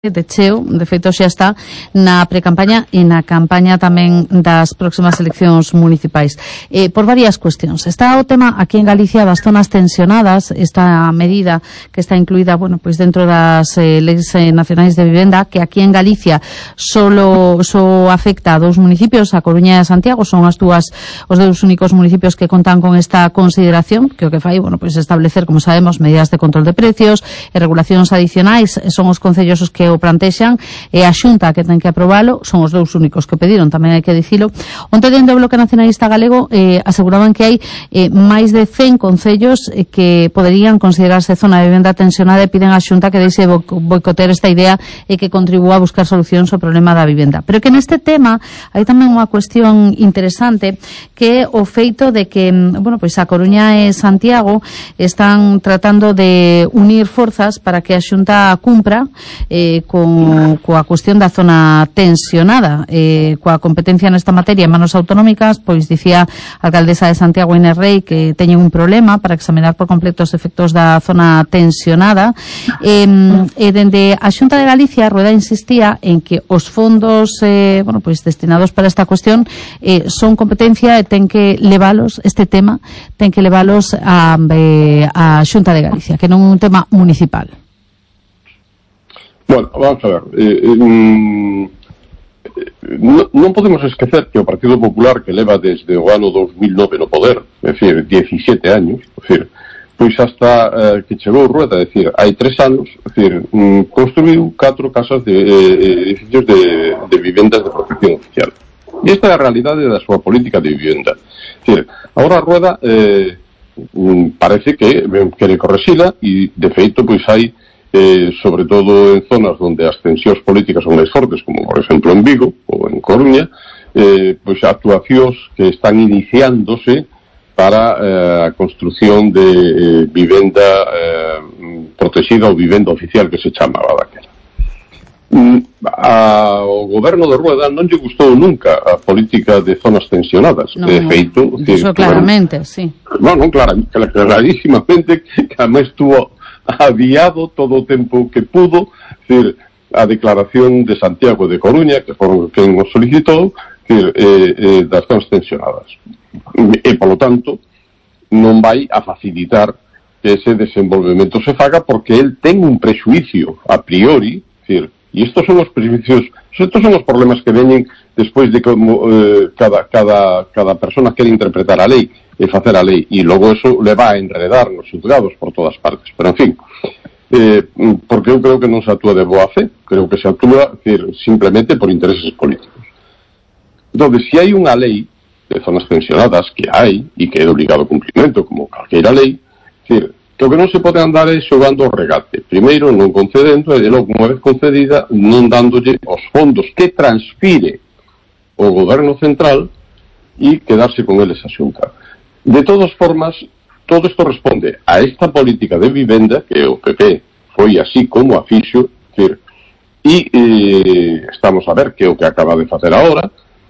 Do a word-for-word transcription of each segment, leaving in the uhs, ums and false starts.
de cheo, de feito xa está na precampaña e na campaña tamén das próximas eleccións municipais. Eh, por varias cuestións. Está o tema aquí en Galicia das zonas tensionadas, esta medida que está incluída, bueno, pois dentro das eh, leis eh, nacionais de vivenda, que aquí en Galicia solo so afecta a dous municipios, a Coruña e a Santiago, son as dúas os dous únicos municipios que contan con esta consideración, que o que fai, bueno, pois establecer, como sabemos, medidas de control de precios e regulacións adicionais, son os concellos os que o plantexan e a Xunta que ten que aprobalo, son os dous únicos que pediron, tamén hai que dicilo. Onte dende o Bloque Nacionalista Galego eh, aseguraban que hai eh, máis de cen concellos eh, que poderían considerarse zona de vivenda tensionada e piden a Xunta que deixe boicotear esta idea e que contribúa a buscar solucións ao problema da vivenda. Pero que neste tema hai tamén unha cuestión interesante que é o feito de que, bueno, pois a Coruña e Santiago están tratando de unir forzas para que a Xunta cumpra eh, con coa cuestión da zona tensionada, eh, coa competencia nesta materia en manos autonómicas, pois dicía a alcaldesa de Santiago, Inés Rey, que teñen un problema para examinar por completo os efectos da zona tensionada. Eh, e dende a Xunta de Galicia, Rueda insistía en que os fondos eh, bueno, pois destinados para esta cuestión eh, son competencia e ten que levalos, este tema, ten que levalos a, eh, a Xunta de Galicia, que non é un tema municipal. Bueno, vamos a ver. Eh, eh, non, non podemos esquecer que o Partido Popular, que leva desde o ano dos mil nove no poder, é dicir, diecisiete años, é dicir, pois hasta eh, que chegou Rueda, é dicir, hai tres anos, é dicir, mm, construiu catro casas de eh, edificios de, de vivendas de protección oficial. E esta é a realidade da súa política de vivenda. É dicir, agora Rueda eh, parece que quere correxila e, de feito, pois hai Eh, sobre todo en zonas onde as tensións políticas son máis fortes, como por exemplo en Vigo ou en Coruña, eh, pois actuacións que están iniciándose para eh, a construción de eh, vivenda eh, protegida ou vivenda oficial, que se chamaba daquela. Mm, ao goberno de Rueda non lle gustou nunca a política de zonas tensionadas, no, de feito, eso claramente, sí. Bueno, clar, clarísimamente que además tuvo aviado todo o tempo que pudo, decir, a declaración de Santiago de Coruña, que foron quen o solicitou, decir, eh, eh, das zonas tensionadas. E, polo tanto, non vai a facilitar que ese desenvolvemento se faga, porque el ten un prexuicio a priori, decir, e estos son os prejuicios, estos son os problemas que veñen despois de como eh, cada, cada, cada persona quere interpretar a lei e facer a lei, e logo eso le va a enredar nos xulgados por todas partes. Pero, en fin, eh, porque eu creo que non se actúa de boa fe, creo que se actúa, decir, simplemente por intereses políticos. Entón, se hai unha lei de zonas tensionadas, que hai, e que é de obligado cumprimento, como calqueira lei, decir, que o que non se pode andar é xogando o regate. Primeiro, non concedendo, e logo, unha vez concedida, non dándolle os fondos que transfire o goberno central e quedarse con eles a Xunta. De todas formas, todo isto responde a esta política de vivenda que o P P foi así como a fixo, decir, e eh, estamos a ver que é o que acaba de facer agora,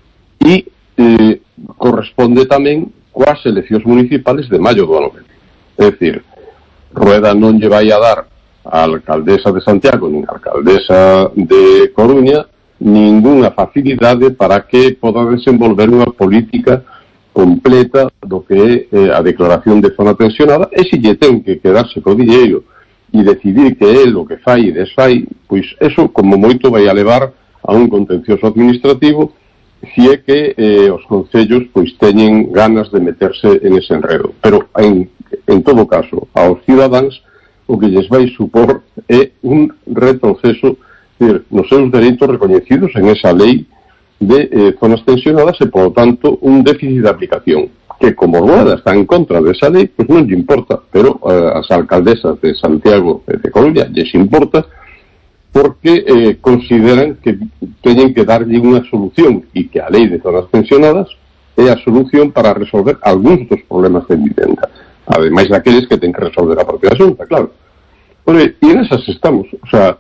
e eh, corresponde tamén coas eleccións municipales de maio do ano que vén. É dicir, Rueda non lle vai a dar á alcaldesa de Santiago nin á alcaldesa de Coruña ningunha facilidade para que poda desenvolver unha política completa do que é eh, a declaración de zona tensionada, e se lle ten que quedarse co diñeiro e decidir que é o que fai e desfai, pois eso como moito vai a levar a un contencioso administrativo, se é que eh, os concellos pois teñen ganas de meterse en ese enredo. Pero en, en todo caso, aos cidadáns o que lles vai supor é un retroceso, decir, nos seus dereitos recoñecidos en esa lei de eh, zonas tensionadas e, por lo tanto, un déficit de aplicación, que como Rueda está en contra desa lei, pues non lle importa, pero eh, as alcaldesas de Santiago e de Coruña lles importa, porque eh, consideran que teñen que darlle unha solución e que a lei de zonas tensionadas é a solución para resolver algúns dos problemas de vivenda, ademais daqueles que ten que resolver a propia Xunta, claro. Pero, e en esas estamos, o sea,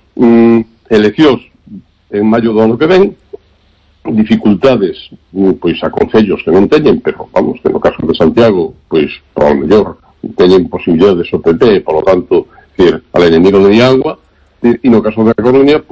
mm, eleccións en maio do ano que ven, dificultades, pois a concellos que non teñen, pero vamos, que no caso de Santiago, pois, por lo mellor, teñen posibilidades o P P, por lo tanto, decir, al enemigo de agua, E no caso da Coruña,